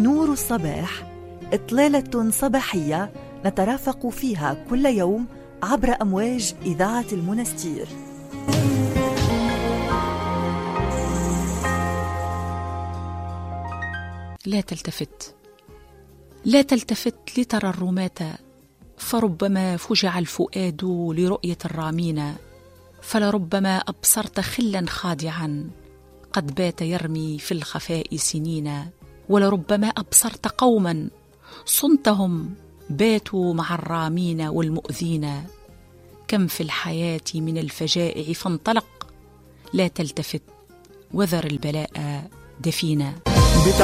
نور الصباح، إطلالة صباحية نترافق فيها كل يوم عبر أمواج إذاعة المنستير. لا تلتفت، لا تلتفت لترى الرماة، فربما فجع الفؤاد لرؤية الرامين، فلربما أبصرت خلا خادعا قد بات يرمي في الخفاء سنين، ولربما أبصرت قوما صنتهم باتوا مع الرامين والمؤذين. كم في الحياة من الفجائع فانطلق، لا تلتفت وذر البلاء دفينا.